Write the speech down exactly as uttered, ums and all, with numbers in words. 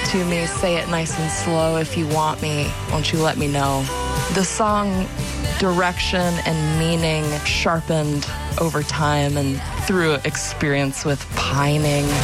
to me, say it nice and slow. If you want me, won't you let me know? The song direction and meaning sharpened over time and through experience with pining.